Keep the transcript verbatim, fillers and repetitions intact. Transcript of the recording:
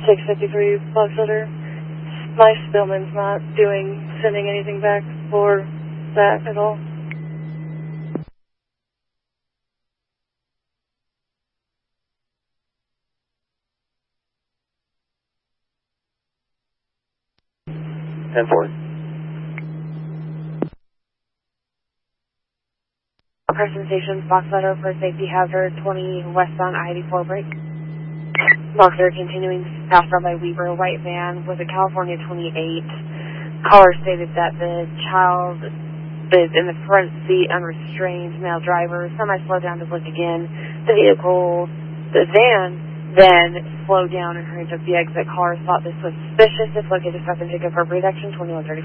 six fifty-three Box Letter. My Spillman's not doing, sending anything back for that at all. ten four. Preston Station, Box Letter for safety hazard, twenty westbound I eighty-four break. Box Letter continuing passed on by Weaver, white van with a California twenty-eight. Caller stated that the child is in the front seat, unrestrained, male driver. Semi slowed down to look again. The vehicle, the van, then slowed down and hurried up the exit. Callers thought this was suspicious. Dislocated stop and take appropriate action, twenty-one thirty.